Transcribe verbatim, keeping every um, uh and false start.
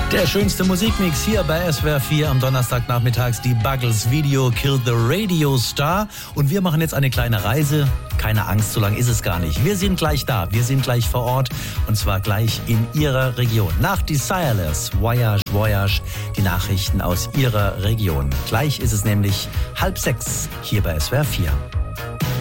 Der schönste Musikmix hier bei S W R vier am Donnerstagnachmittags, die Buggles Video Kill the Radio Star. Und wir machen jetzt eine kleine Reise. Keine Angst, so lang ist es gar nicht. Wir sind gleich da, wir sind gleich vor Ort und zwar gleich in Ihrer Region. Nach Desireless, Voyage, Voyage, die Nachrichten aus Ihrer Region. Gleich ist es nämlich halb sechs hier bei S W R vier.